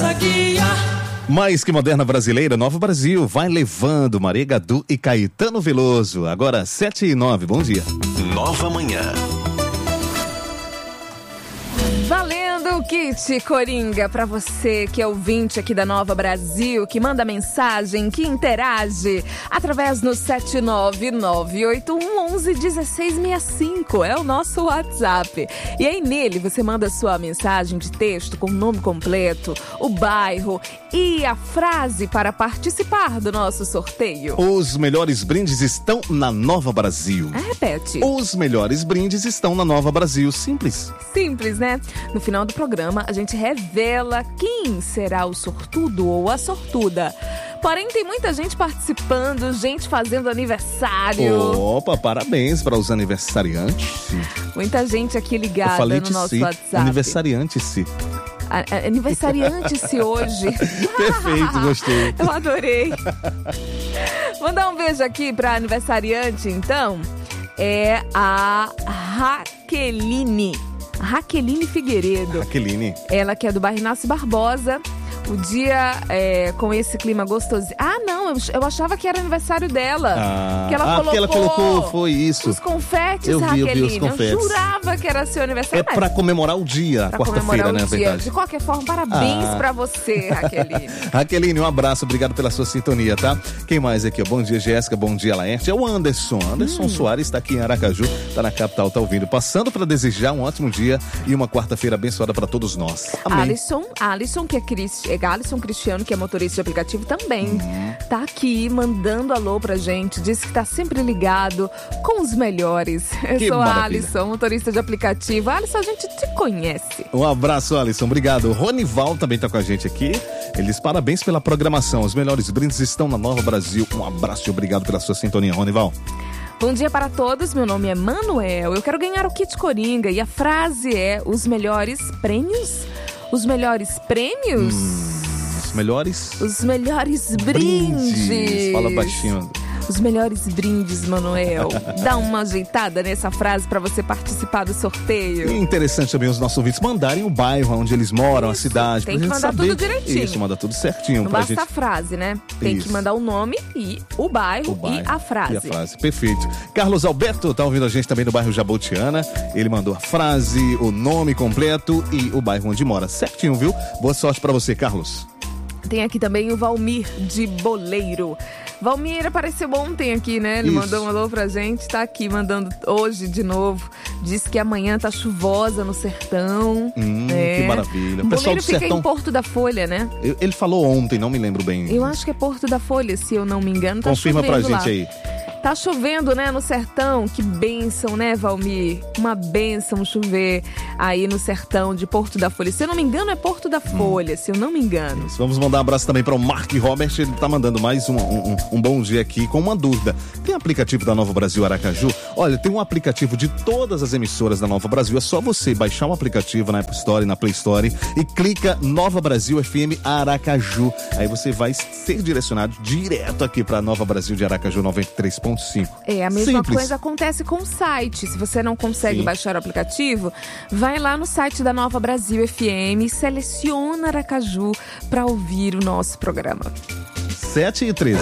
nossa guia. Mais que moderna brasileira, Nova Brasil vai levando Maria Gadu e Caetano Veloso. Agora 7h09, bom dia. Nova Manhã. Valendo o kit Coringa para você que é ouvinte aqui da Nova Brasil, que manda mensagem, que interage através no 79981111665, é o nosso WhatsApp. E aí nele você manda sua mensagem de texto com o nome completo, o bairro e a frase para participar do nosso sorteio. Os melhores brindes estão na Nova Brasil. Repete. Os melhores brindes estão na Nova Brasil. Simples. Simples, né? No final do programa, a gente revela quem será o sortudo ou a sortuda. Porém, tem muita gente participando, gente fazendo aniversário. Opa, parabéns para os aniversariantes. Muita gente aqui ligada no nosso WhatsApp. Aniversariante-se. Aniversariante-se hoje. Perfeito, gostei. Eu adorei. Mandar um beijo aqui para aniversariante, então. É a Raqueline Figueiredo. Raqueline. Ela que é do bairro Inácio Barbosa. O dia com esse clima gostoso. Ah, não, eu achava que era aniversário dela. Que ela colocou, foi isso. Os confetes, eu vi Raqueline. os confetes. Eu jurava que era seu aniversário. É pra comemorar o dia, quarta-feira, né? Verdade. De qualquer forma, parabéns pra você, Raqueline. Raqueline, um abraço, obrigado pela sua sintonia, tá? Quem mais aqui? Bom dia, Jéssica, bom dia, Laerte. É o Anderson Soares, tá aqui em Aracaju, tá na capital, tá ouvindo. Passando pra desejar um ótimo dia e uma quarta-feira abençoada pra todos nós. Amém. Alisson, que é Alisson Cristiano, que é motorista de aplicativo também, tá aqui mandando alô pra gente, disse que tá sempre ligado com os melhores. Eu sou a Alisson, motorista de aplicativo. Alisson, a gente te conhece. Um abraço, Alisson, obrigado. O Ronival também tá com a gente aqui. Ele diz parabéns pela programação, os melhores brindes estão na Nova Brasil. Um abraço e obrigado pela sua sintonia, Ronival. Bom dia para todos, meu nome é Manuel, eu quero ganhar o kit Coringa e a frase é: os melhores prêmios? Os melhores prêmios? Os melhores brindes. Fala baixinho. Os melhores brindes, Manuel. Dá uma ajeitada nessa frase para você participar do sorteio. E interessante também os nossos ouvintes mandarem o bairro onde eles moram, a cidade. Tem que mandar saber. Tudo direitinho. Isso, manda tudo certinho. Não pra basta gente... a frase, né? Tem que mandar o nome e o bairro e a frase. Perfeito. Carlos Alberto tá ouvindo a gente também no bairro Jabotiana. Ele mandou a frase, o nome completo e o bairro onde mora. Certinho, viu? Boa sorte para você, Carlos. Tem aqui também o Valmir de Boleiro. Valmir apareceu ontem aqui, né? Ele mandou um alô pra gente, tá aqui mandando hoje de novo. Diz que amanhã tá chuvosa no sertão. Que maravilha. O Boleiro fica em Porto da Folha, né? Ele falou ontem, não me lembro bem. Eu acho que é Porto da Folha, se eu não me engano. Tá Confirma pra gente lá. aí. Tá chovendo, né, no sertão? Que bênção, né, Valmir? Uma bênção chover aí no sertão de Porto da Folha. Se eu não me engano, é Porto da Folha, se eu não me engano. Vamos mandar um abraço também para o Mark Robert. Ele tá mandando mais um bom dia aqui com uma dúvida. Tem aplicativo da Nova Brasil Aracaju? Olha, tem um aplicativo de todas as emissoras da Nova Brasil. É só você baixar um aplicativo na App Store, na Play Store e clica Nova Brasil FM Aracaju. Aí você vai ser direcionado direto aqui para Nova Brasil de Aracaju 93.5. É, a mesma coisa acontece com o site. Se você não consegue baixar o aplicativo, vai lá no site da Nova Brasil FM e seleciona Aracaju para ouvir o nosso programa. 7h13.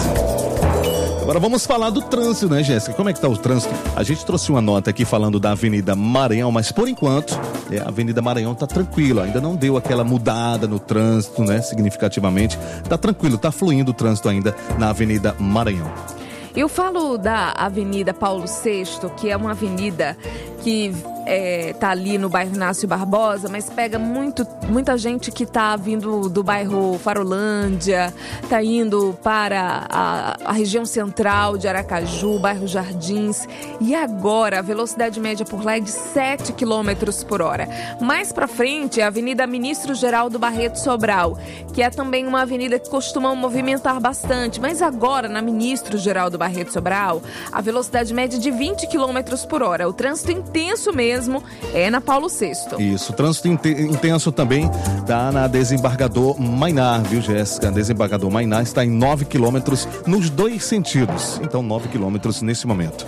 Agora vamos falar do trânsito, né, Jéssica? Como é que tá o trânsito? A gente trouxe uma nota aqui falando da Avenida Maranhão, mas por enquanto a Avenida Maranhão tá tranquila, ainda não deu aquela mudada no trânsito, né, significativamente. Tá tranquilo, tá fluindo o trânsito ainda na Avenida Maranhão. Eu falo da Avenida Paulo VI, que é uma avenida que tá ali no bairro Inácio Barbosa, mas pega muita gente que tá vindo do bairro Farolândia, tá indo para a região central de Aracaju, bairro Jardins, e agora a velocidade média por lá é de 7 km por hora. Mais pra frente é a Avenida Ministro Geraldo Barreto Sobral, que é também uma avenida que costuma movimentar bastante, mas agora na Ministro Geraldo Barreto Sobral, a velocidade média é de 20 km por hora. O trânsito intenso mesmo é na Paulo VI. Isso, trânsito intenso também tá na Desembargador Mainar, viu, Jéssica? Desembargador Mainar está em 9 quilômetros nos dois sentidos. Então, 9 quilômetros nesse momento.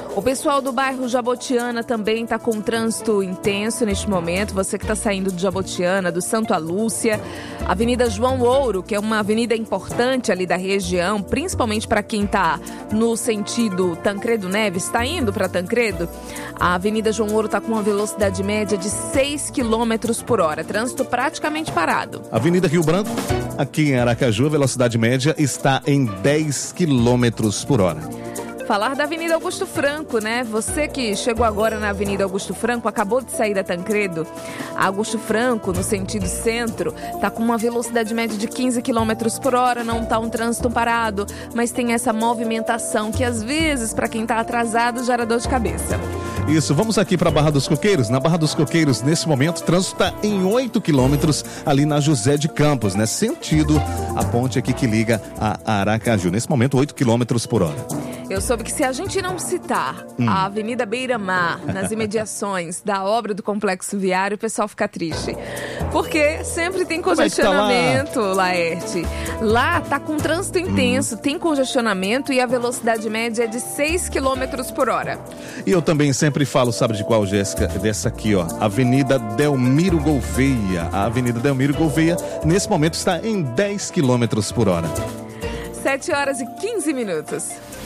O pessoal do bairro Jabotiana também está com trânsito intenso neste momento. Você que está saindo de Jabotiana, do Santa Lúcia, Avenida João Ouro, que é uma avenida importante ali da região, principalmente para quem está no sentido Tancredo Neves, está indo para Tancredo. A Avenida João Ouro está com uma velocidade média de 6 km por hora. Trânsito praticamente parado. Avenida Rio Branco, aqui em Aracaju, a velocidade média está em 10 km por hora. Falar da Avenida Augusto Franco, né? Você que chegou agora na Avenida Augusto Franco, acabou de sair da Tancredo. A Augusto Franco, no sentido centro, tá com uma velocidade média de 15 km por hora, não tá um trânsito parado, mas tem essa movimentação que às vezes, para quem tá atrasado, gera dor de cabeça. Isso, vamos aqui para Barra dos Coqueiros. Na Barra dos Coqueiros, nesse momento, o trânsito está em 8 quilômetros ali na José de Campos, né? Sentido a ponte aqui que liga a Aracaju. Nesse momento, 8 quilômetros por hora. Eu soube que se a gente não citar a Avenida Beira-Mar nas imediações da obra do Complexo Viário, o pessoal fica triste. Porque sempre tem congestionamento, Laerte. Lá tá com trânsito intenso, tem congestionamento e a velocidade média é de 6 km por hora. E eu também sempre falo, sabe de qual, Jéssica? Dessa aqui, ó, Avenida Delmiro Gouveia. A Avenida Delmiro Gouveia, nesse momento, está em 10 km por hora. 7 horas e 15 minutos.